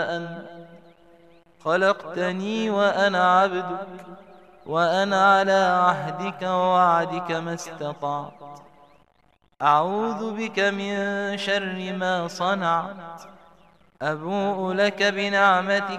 أنت خلقتني وأنا عبدك، وأنا على عهدك ووعدك ما استطعت. أعوذ بك من شر ما صنعت. أبوء لك بنعمتك